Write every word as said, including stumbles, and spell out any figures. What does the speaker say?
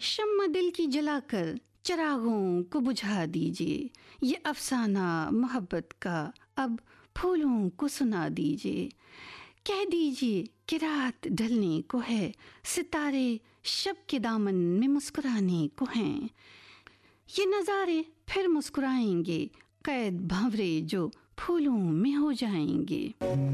शम्मा दिल की जलाकर चिरागों को बुझा दीजिए, ये अफसाना मोहब्बत का अब फूलों को सुना दीजिए। कह दीजिए कि रात ढलने को है, सितारे शब के दामन में मुस्कुराने को हैं। ये नज़ारे फिर मुस्कुराएंगे, कैद भंवरे जो फूलों में हो जाएंगे।